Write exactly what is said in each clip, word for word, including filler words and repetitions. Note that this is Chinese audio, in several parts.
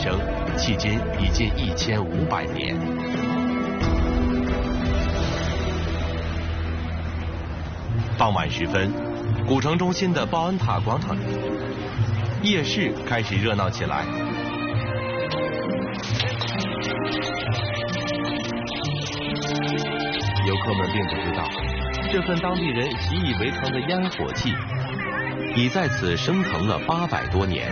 生，迄今已近一千五百年。傍晚时分，古城中心的报恩塔广场里，夜市开始热闹起来。游客们并不知道，这份当地人习以为常的烟火气，已在此升腾了八百多年。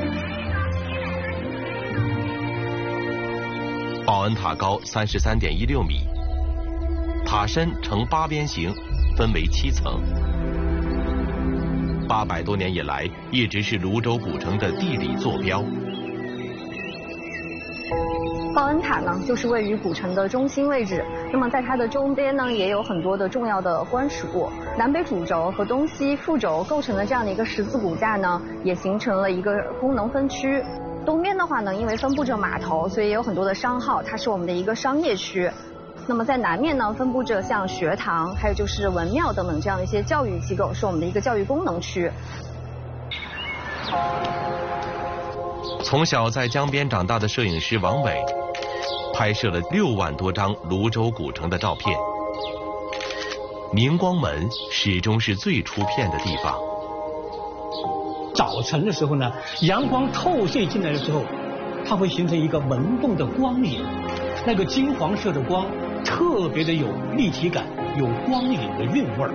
报恩塔高三十三点一六米，塔身呈八边形，分为七层。八百多年以来，一直是泸州古城的地理坐标。 报恩塔呢，就是位于古城的中心位置。那么在它的周边呢，也有很多的重要的官署，南北主轴和东西副轴构成的这样的一个十字骨架呢，也形成了一个功能分区。东边的话呢，因为分布着码头，所以也有很多的商号，它是我们的一个商业区。那么在南面呢，分布着像学堂，还有就是文庙等等这样的一些教育机构，是我们的一个教育功能区。 从小在江边长大的摄影师王伟，拍摄了六万多张泸州古城的照片。明光门始终是最出片的地方。 早晨的时候呢，阳光透射进来的时候，它会形成一个萌动的光影，那个金黄色的光特别的有立体感，有光影的韵味儿。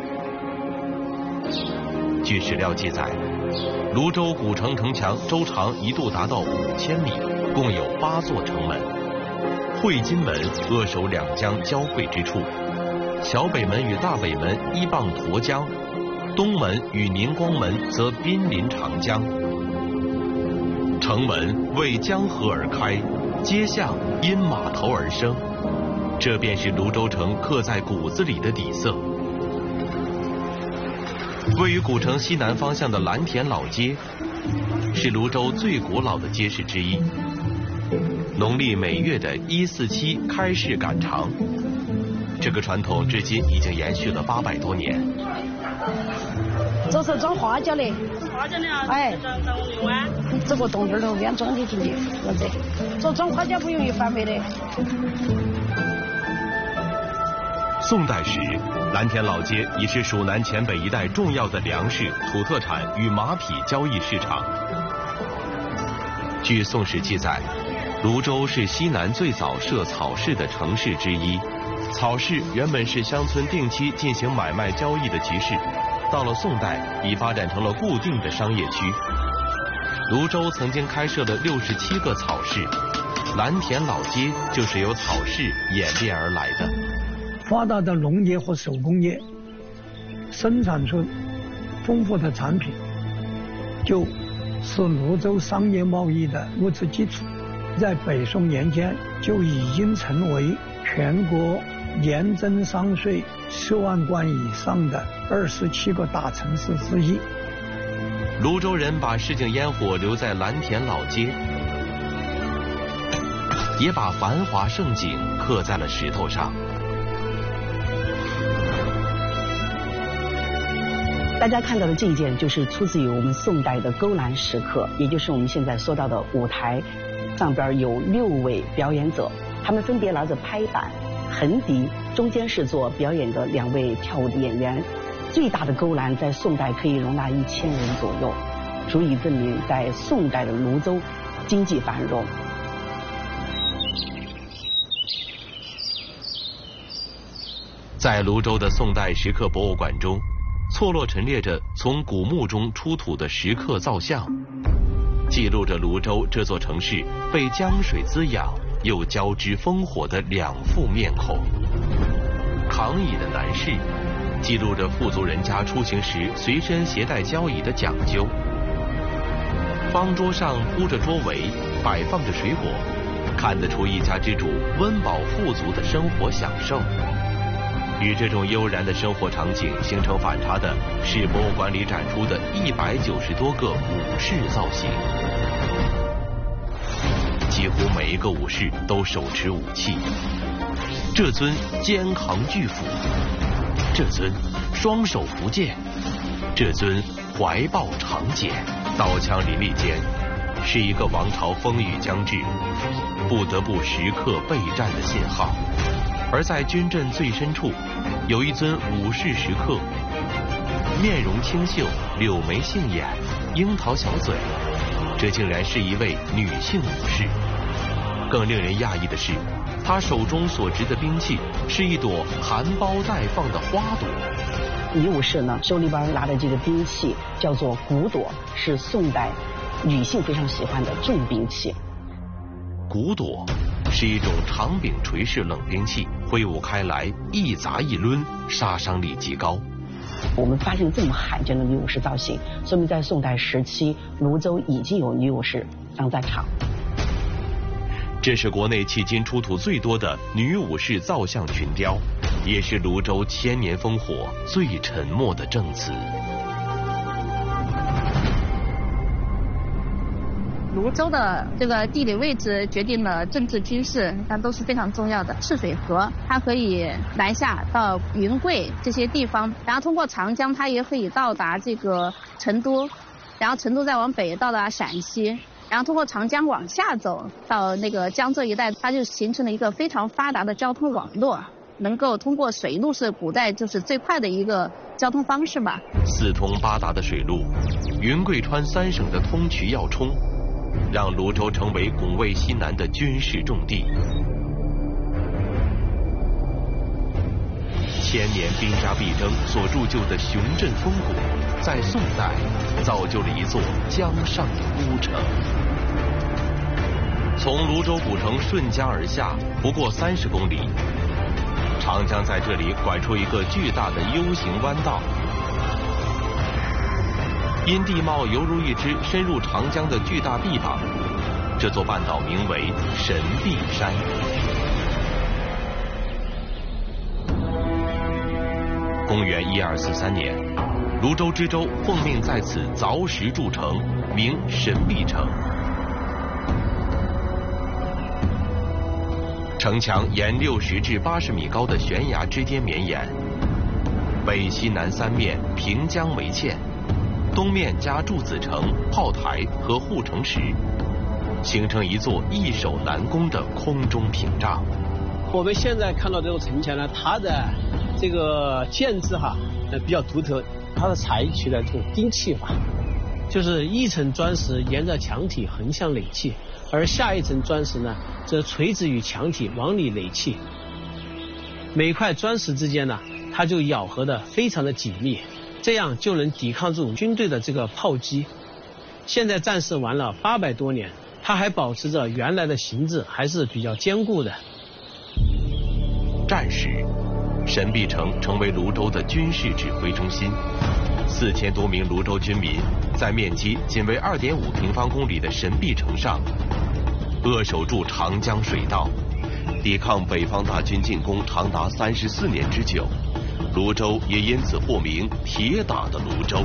据史料记载，泸州古城城墙周长一度达到五千米，共有八座城门。会津门扼守两江交汇之处，小北门与大北门依傍沱江，东门与宁光门则濒临长江。城门为江河而开，街巷因码头而生，这便是泸州城刻在骨子里的底色。位于古城西南方向的蓝田老街，是泸州最古老的街市之一。农历每月的一四七开市赶场，这个传统至今已经延续了八百多年。 这是装花椒的， 花椒的啊， 哎， 装装牛蛙， 这个洞洞头边装的进去，我这这装花椒不容易翻倍的。 宋代时，蓝田老街已是蜀南黔北一带重要的粮食、土特产与马匹交易市场。据《宋史》记载，泸州是西南最早设草市的城市之一。草市原本是乡村定期进行买卖交易的集市，到了宋代已发展成了固定的商业区。泸州曾经开设了六十七个草市，蓝田老街就是由草市演变而来的。 发达的农业和手工业生产出丰富的产品，就是泸州商业贸易的物质基础。在北宋年间就已经成为全国年征商税十万贯以上的二十七个大城市之一。 泸州人把市井烟火留在蓝田老街，也把繁华盛景刻在了石头上。 大家看到的这一件就是出自于我们宋代的勾栏石刻，也就是我们现在说到的舞台。上边有六位表演者，他们分别拿着拍板、横笛，中间是做表演的两位跳舞的演员。最大的勾栏在宋代可以容纳一千人左右，足以证明在宋代的泸州经济繁荣。 在泸州的宋代石刻博物馆中，错落陈列着从古墓中出土的石刻造像，记录着泸州这座城市被江水滋养又交织烽火的两副面孔。扛椅的男士记录着富足人家出行时随身携带交椅的讲究。方桌上铺着桌围，摆放着水果，看得出一家之主温饱富足的生活享受。与这种悠然的生活场景形成反差的是博物馆里展出的一百九十多个武士造型，几乎每一个武士都手持武器，这尊肩扛巨斧，这尊双手扶剑，这尊怀抱长锏，刀枪林立间， 是一个王朝风雨将至，不得不时刻备战的信号。而在军阵最深处，有一尊武士石刻，面容清秀，柳眉杏眼，樱桃小嘴，这竟然是一位女性武士。更令人讶异的是，她手中所执的兵器是一朵含苞待放的花朵。 女武士呢，手里边拿的这个兵器叫做骨朵，是宋代女性非常喜欢的重兵器。 骨朵是一种长柄垂式冷兵器，挥舞开来一砸一抡，杀伤力极高。 我们发现这么罕见的女武士造型，说明在宋代时期，泸州已经有女武士当在场。 这是国内迄今出土最多的女武士造像群雕，也是泸州千年烽火最沉默的证词。 泸州的这个地理位置决定了政治军事，它都是非常重要的。赤水河它可以南下到云贵这些地方，然后通过长江它也可以到达这个成都，然后成都再往北到达陕西，然后通过长江往下走到那个江浙一带，它就形成了一个非常发达的交通网络，能够通过水路是古代就是最快的一个交通方式吧。 四通八达的水路，云贵川三省的通衢要冲，让泸州成为拱卫西南的军事重地。千年兵家必争所铸就的雄镇风骨，在宋代造就了一座江上的孤城。从泸州古城顺江而下不过三十公里，长江在这里拐出一个巨大的 U 型弯道，因地貌犹如一只深入长江的巨大臂膀，这座半岛名为神臂山。公元一二四三年，泸州知州奉命在此凿石筑城，名神臂城。城墙沿六十至八十米高的悬崖之间绵延，北西南三面平江为堑，东面加筑子城、炮台和护城石，形成一座易守难攻的空中屏障。 我们现在看到这座城墙呢，它的这个建制哈，呃比较独特，它是采取了这种钉砌法，就是一层砖石沿着墙体横向垒砌，而下一层砖石呢，则垂直于墙体往里垒砌。每块砖石之间呢，它就咬合的非常的紧密，这样就能抵抗住军队的这个炮击。现在战事完了八百多年，它还保持着原来的形制，还是比较坚固的。 战时，神臂城成为泸州的军事指挥中心，四千多名泸州军民在面积仅为二点五平方公里的神臂城上扼守住长江水道，抵抗北方大军进攻长达三十四年之久。泸州也因此获名铁打的泸州。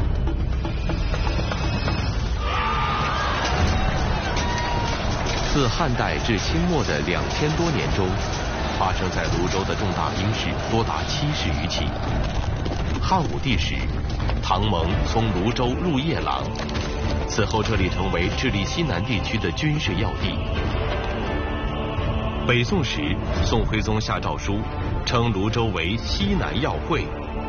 自汉代至清末的两千多年中，发生在泸州的重大兵事多达七十余起。汉武帝时，唐蒙从泸州入夜郎，此后这里成为治理西南地区的军事要地。北宋时，宋徽宗下诏书，称泸州为西南要会。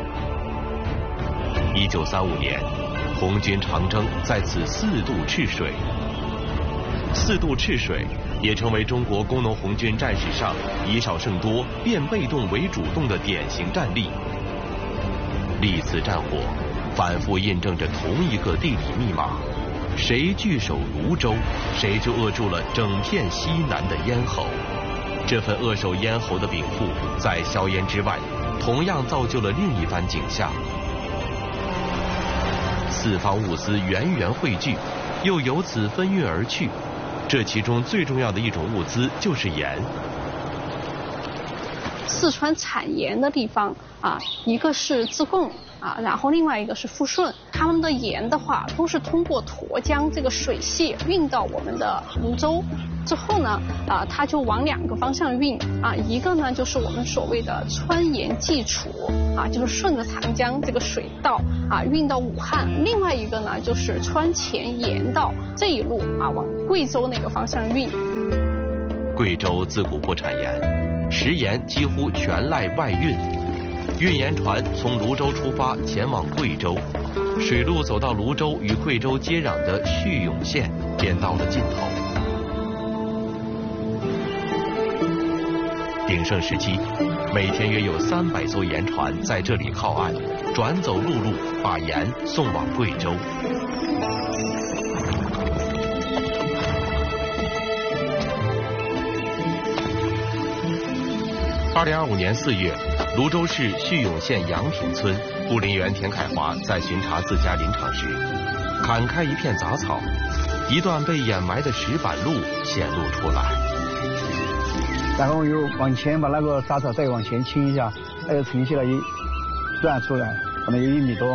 一九三五年，红军长征在此四渡赤水。四渡赤水也成为中国工农红军战史上以少胜多、变被动为主动的典型战例。历次战火反复印证着同一个地理密码：谁据守泸州，谁就扼住了整片西南的咽喉。这份扼守咽喉的禀赋，在硝烟之外，同样造就了另一番景象。四方物资源源汇聚，又由此分运而去。这其中最重要的一种物资就是盐。 四川产盐的地方啊，一个是自贡， 啊，然后另外一个是富顺，他们的盐的话都是通过沱江这个水系运到我们的泸州之后呢，啊，它就往两个方向运啊，一个呢就是我们所谓的川盐济楚啊，就是顺着长江这个水道啊运到武汉，另外一个呢就是川黔盐道这一路啊往贵州那个方向运。 贵州自古不产盐，食盐几乎全赖外运。运盐船从泸州出发前往贵州，水路走到泸州与贵州接壤的叙永县，便到了尽头。鼎盛时期，每天约有三百艘盐船在这里靠岸，转走陆路，把盐送往贵州。二零二五年四月，泸州市叙永县杨坪村护林员田凯华在巡查自家林场时，砍开一片杂草，一段被掩埋的石板路显露出来。 然后又往前把那个杂草再往前倾一下，它又呈现了一段出来，可能有一米多。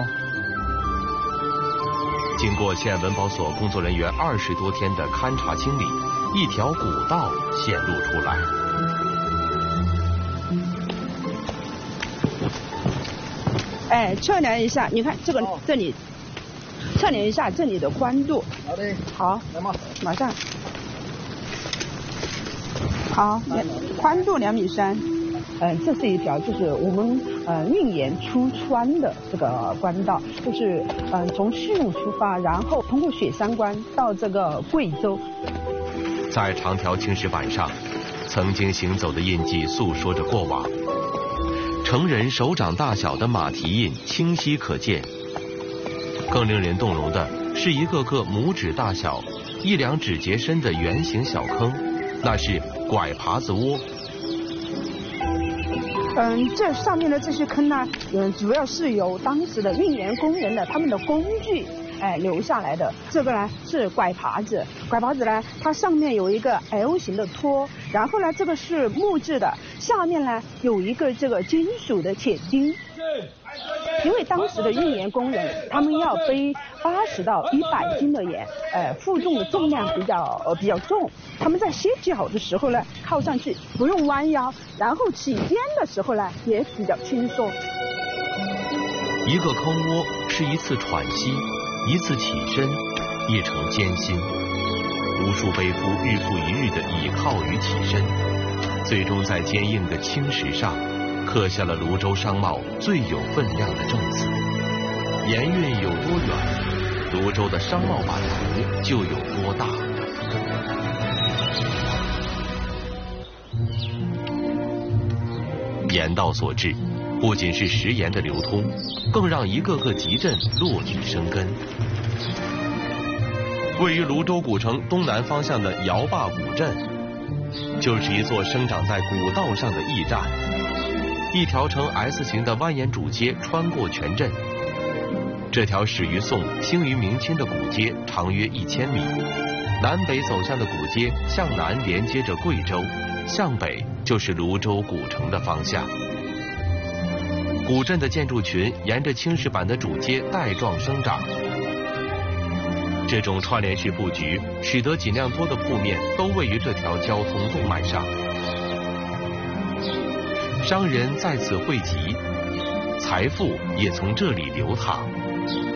经过县文保所工作人员二十多天的勘察清理，一条古道显露出来。 哎，测量一下，你看这个、哦、这里，测量一下这里的宽度。 好的， 好， 来嘛， 马上。好，宽度两米三。嗯，这是一条就是我们呃运盐出川的这个官道，就是嗯、呃、从叙永出发，然后通过雪山关到这个贵州。 在长条青石板上，曾经行走的印记诉说着过往。成人手掌大小的马蹄印清晰可见，更令人动容的是一个个拇指大小、一两指节深的圆形小坑，那是拐耙子窝。 嗯，这上面的这些坑呢，嗯，主要是由当时的运盐工人的他们的工具哎留下来的。这个呢是拐耙子，拐耙子呢它上面有一个 L 型的托，然后呢这个是木质的，下面呢有一个这个金属的铁钉。因为当时的运盐工人他们要背八十到一百斤的盐，呃，负重的重量比较呃比较重，他们在歇脚的时候呢靠上去不用弯腰，然后起颠的时候呢也比较轻松。 一个坑窝是一次喘息，一次起身，一程艰辛，无数背夫日复一日的倚靠与起身，最终在坚硬的青石上刻下了泸州商贸最有分量的证词。盐运有多远，泸州的商贸版图就有多大。盐道所致，不仅是食盐的流通，更让一个个集镇落地生根。位于泸州古城东南方向的姚坝古镇，就是一座生长在古道上的驿站。一条呈 S 型的蜿蜒主街穿过全镇。这条始于宋、兴于明清的古街长约一千米，南北走向的古街向南连接着贵州，向北就是泸州古城的方向。古镇的建筑群沿着青石板的主街带状生长。这种串联式布局，使得尽量多的铺面都位于这条交通动脉上。商人在此汇集，财富也从这里流淌。